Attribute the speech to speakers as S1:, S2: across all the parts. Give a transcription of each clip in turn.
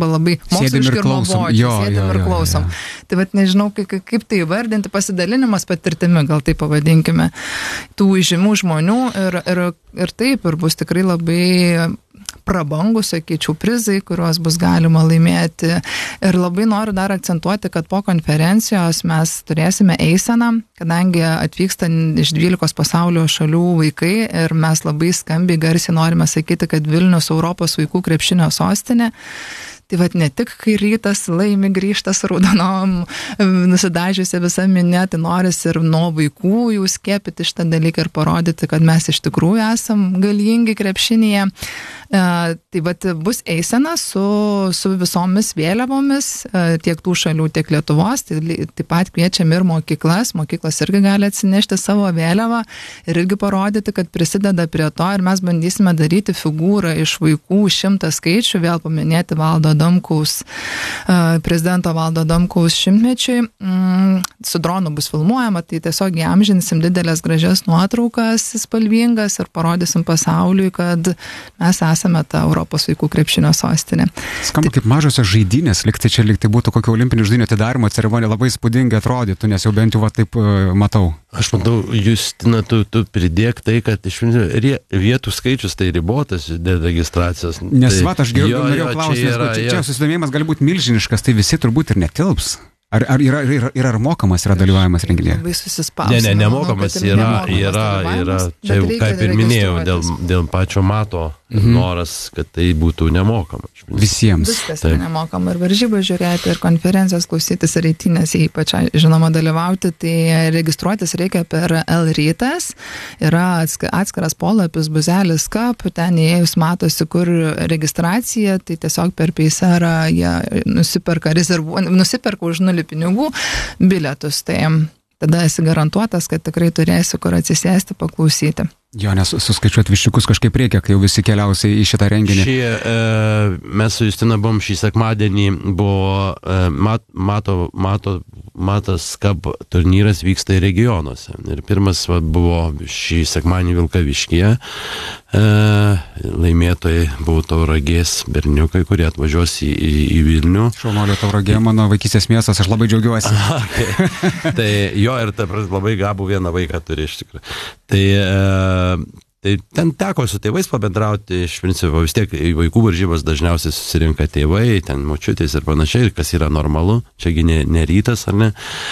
S1: skamba labai moksliškai ir nuobodžiai, sėdim ir klausom. Tai vat nežinau, kaip tai įvardinti, pasidalinimas patirtimi, gal tai pavadinkime, tų žymių žmonių ir taip, ir bus tikrai labai prabangus, sakyčiau, prizai, kuriuos bus galima laimėti. Ir labai noriu dar akcentuoti, kad po konferencijos mes turėsime eiseną, kadangi atvyksta iš 12 pasaulio šalių vaikai ir mes labai skambiai garsiai norime sakyti, kad Vilnius Europos vaikų krepšinio sostinė. Tai vat ne tik, kai rytas laimi grįžtas raudonom, nusidažiusi visą minę, tai noris ir nuo vaikų jau skiepyti šitą dalyką ir parodyti, kad mes iš tikrųjų esam galingi krepšinėje. Tai vat bus eisena su visomis vėliavomis, tiek tų šalių, tiek Lietuvos, taip pat kviečiam ir mokyklas irgi gali atsinešti savo vėliavą ir irgi parodyti, kad prisideda prie to ir mes bandysime daryti figūrą iš vaikų 100 skaičių, vėl paminėti prezidento Valdo Adamkaus 100-mečiui. Su dronu bus filmuojama, tai tiesiog įamžinsim didelės gražias nuotraukas, spalvingas ir parodysim pasauliui, kad mes esame ta Europos vaikų krepšinio sostinė.
S2: Skamba kaip mažosios žaidynės, lyg tai būtų kokio olimpinių žaidynių atidarymo ceremonija, labai spūdingai atrodytų, nes jau bent jau taip matau.
S3: Aš matau, Justina, tu pridėk tai, kad iš vietų skaičius tai ribotas dėl registracijos.
S2: Nes aš norėjau klausti, čia susidomėjimas gali būti milžiniškas, tai visi turbūt ir netilps. Ar yra mokamas dalyvavimas renginyje?
S1: Labai susispausime.
S3: Ne, nemokamas yra, čia jau kaip ir minėjau, dėl pačio mato noras, kad tai būtų nemokama.
S2: Visiems.
S1: Viskas yra nemokama ir varžybą žiūrėti, ir konferencijos klausytis, ir eitinės, ypač žinoma dalyvauti, tai registruotis reikia per L-rytas, yra atskiras polapis Buzelis Cup, ten įėjus matosi, kur registracija, tai tiesiog per Peiserą jie nusiperka už 0 pinigų bilietus, tai tada esi garantuotas, kad tikrai turėsi kur atsisėsti, paklausyti.
S2: Jo, nes suskaičiuoti viščiukus kažkaip reikia, kai jau visi keliausiai į šitą renginį.
S3: Mes su Justina buvom šį sekmadienį, buvo Matas Cup turnyras vyksta regionuose. Ir pirmas buvo šį sekmadienį Vilkaviškyje. Laimėtojai buvo Tauragės berniukai, kurie atvažiuos į Vilnių.
S2: Šaunuolio Tauragė, mano vaikystės miestas, aš labai džiaugiuosi.
S3: Tai jo, ir labai gabų vieną vaiką turi iš tikrųjų. Tai ten teko su tėvais pabendrauti, iš principo vis tiek vaikų varžybos dažniausiai susirinka tėvai, ten močiutės ir panašiai, kas yra normalu, čiagi ne rytas, ar ne,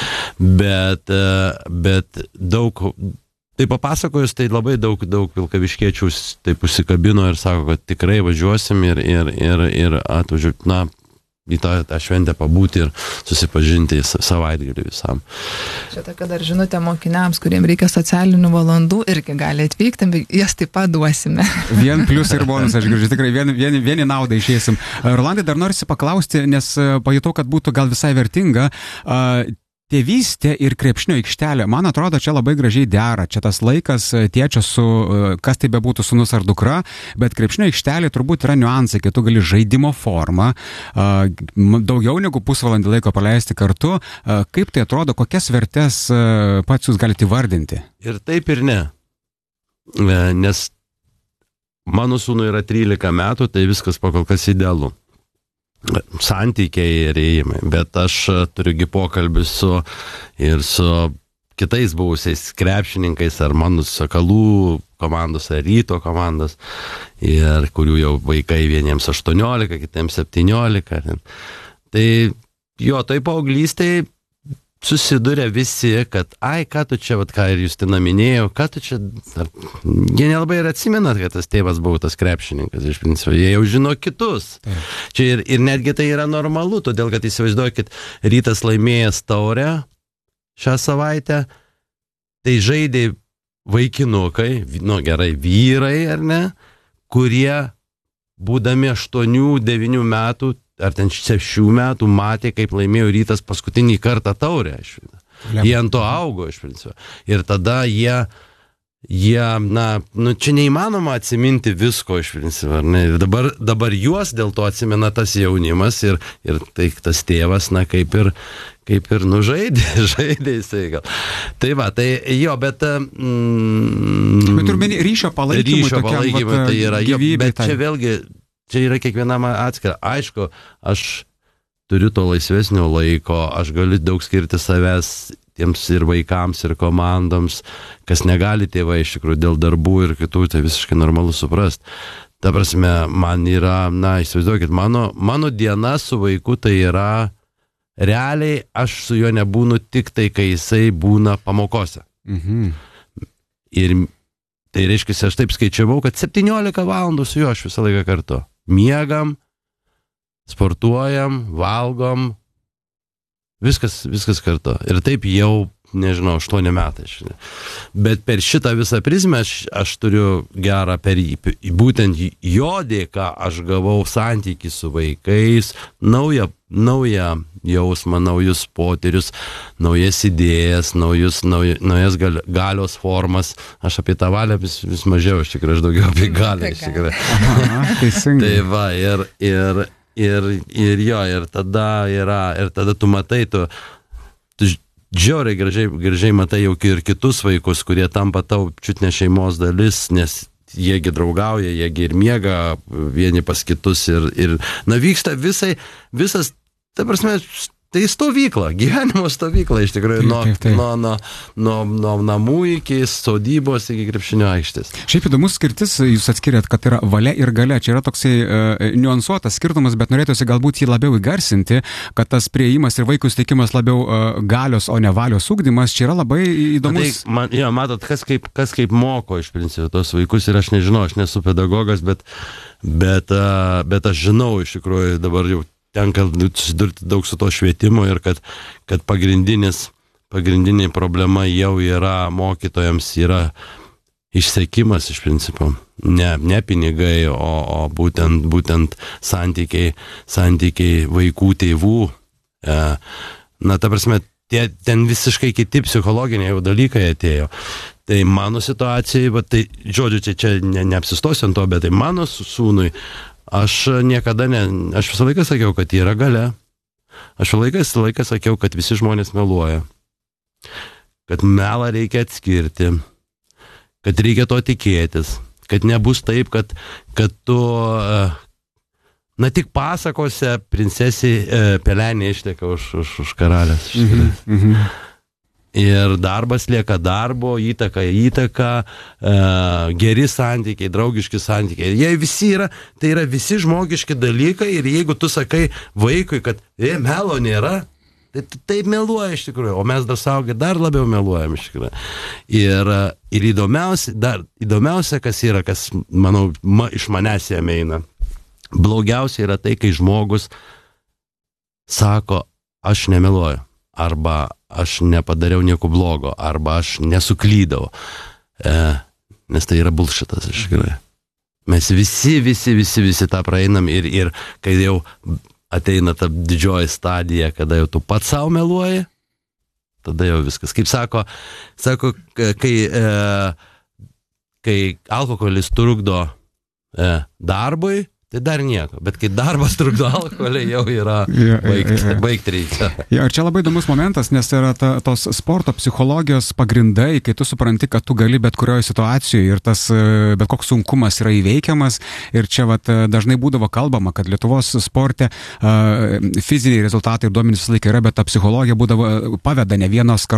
S3: bet daug, tai papasakojus, tai labai daug vilkaviškiečių taip užsikabino ir sako, kad tikrai važiuosim ir atvažiuosim, į tą šventę pabūti ir susipažinti savaitgalį visam.
S1: Čia tokia dar žinutė mokiniams, kuriems reikia socialinių valandų, irgi gali atvykti, jas taip pat duosime.
S2: Vien plius ir bonus, aš girdžiu, tikrai vieni naudą išeisim. Rolandai, dar norisi paklausti, nes pajutau, kad būtų gal visai vertinga. Tėvystė ir krepšinio aikštelė, man atrodo, čia labai gražiai dera. Čia tas laikas tėčio su, kas tai bebūtų sūnus ar dukra, bet krepšinio aikštelė turbūt yra niuansai, kai tu gali žaidimo formą, daugiau negu pusvalandį laiko paleisti kartu. Kaip tai atrodo, kokias vertes pats jūs galite įvardinti?
S3: Ir taip ir ne. Nes mano sūnui yra 13 metų, tai viskas pakol kas idealu. Santykiai ir ėjimai, bet aš turiu pokalbį su kitais buvusiais krepšininkais, ar mano Sakalų komandos, ar Ryto komandos, ir kurių jau vaikai vieniems 18, kitiems 17. Tai jo, tai paauglystėj susiduria visi, kad ką tu čia, ką ir Justina minėjo, ką tu čia, jie nelabai ir atsimena, kad tas tėvas buvo tas krepšininkas, iš principo, jie jau žino kitus. Čia ir netgi tai yra normalu, todėl kad įsivaizduokit, Rytas laimėjęs taurę šią savaitę, tai žaidė vaikinukai, gerai, vyrai, ar ne, kurie būdami 8-9 metų ar ten 6 metų matė, kaip laimėjo Rytas paskutinį kartą taurę. Jie ant to augo, iš principo. Ir tada jie čia neįmanoma atsiminti visko, iš principo. Ir dabar juos dėl to atsimena tas jaunimas ir tai tas tėvas, kaip ir žaidė jisai gal. Tai va, tai jo, bet ryšio
S2: palaikymui
S3: tai yra, jo, bet čia vėlgi čia yra kiekvienam atskira. Aišku, aš turiu to laisvesnio laiko, aš galiu daug skirti savęs tiems ir vaikams, ir komandoms, kas negali tėvai iš tikrųjų dėl darbų ir kitų, tai visiškai normalu suprast. Ta prasme, man yra, įsivaizduokit, mano diena su vaiku tai yra, realiai aš su juo nebūnu tik tai, kai jisai būna pamokose. Ir tai reiškia, aš taip skaičiavau, kad 17 valandų su juo aš visą laiką kartu. Miegam, sportuojam, valgom, viskas kartu. Ir taip jau, nežinau, 8 metai. Bet per šitą visą prizmę aš turiu gerą būtent jo dėka aš gavau santykį su vaikais, naują jausmą, naujus potyrius, naujas idėjas, naujas galios formas. Aš apie tą valią vis mažiau, iš tikrųjų, aš daugiau apie galią, iš tikrųjų. Tai va, ir tada tu matai, tu žiauriai gražiai matai jau ir kitus vaikus, kurie tampa tau čiut ne šeimos dalis, nes jiegi draugauja, jiegi ir miega vieni pas kitus ir vyksta visas, ta prasme, tai stovykla, gyvenimo stovykla iš tikrųjų, nuo namų iki sodybos, iki krepšinio aikštės.
S2: Šiaip įdomus skirtis, jūs atskiriat, kad yra valia ir galia. Čia yra toksai niuansuotas skirtumas, bet norėtųsi galbūt jį labiau įgarsinti, kad tas priėjimas ir vaikų suteikimas labiau galios, o ne valios ugdymas, čia yra labai įdomus.
S3: Tai, matot, kas kaip moko iš principo tos vaikus ir aš nežinau, aš nesu pedagogas, bet aš žinau iš tikrųjų dabar jau tenka susidurti daug su to švietimo ir kad pagrindinė problema jau yra mokytojams yra išsekimas iš principo. Ne pinigai, o būtent santykiai vaikų, tėvų. Ta prasme, ten visiškai kiti psichologiniai dalykai atėjo. Tai mano situacijai, tai žodžiu, čia neapsistosiu ant to, bet tai mano sūnui, aš visą laiką sakiau, kad yra galia. Aš visą laiką sakiau, kad visi žmonės meluoja. Kad melą reikia atskirti. Kad reikia to tikėtis. Kad nebus taip, kad tu, tik pasakose princesė pelenė išteka už karalės. Ir darbas lieka darbo, įtaka, geri santykiai, draugiški santykiai. Jie visi tai yra visi žmogiški dalykai ir jeigu tu sakai vaikui, kad melo nėra, tai taip meluoja iš tikrųjų, o mes dar suaugę dar labiau meluojam iš tikrųjų. Ir įdomiausia, kas, manau, iš manęs jam eina. Blogiausia yra tai, kai žmogus sako, aš nemeluoju. Arba aš nepadariau nieko blogo, arba aš nesuklydau. Nes tai yra bullshitas, iš tikrųjų. Mes visi tą praeinam ir kai jau ateina ta didžioji stadija, kada jau tu pats savo meluoji, tada jau viskas. Kaip sako, kai alkoholis trukdo darbui, tai dar nieko, bet kai darbas trukdo alkoholį, jau yra baigti reikia.
S2: Ir čia labai įdomus momentas, nes yra tos sporto psichologijos pagrindai, kai tu supranti, kad tu gali bet kurioje situacijoje ir tas bet koks sunkumas yra įveikiamas. Ir čia dažnai būdavo kalbama, kad Lietuvos sporte fiziniai rezultatai ir duomenys visą laiką yra, bet ta psichologija būdavo paveda ne vienos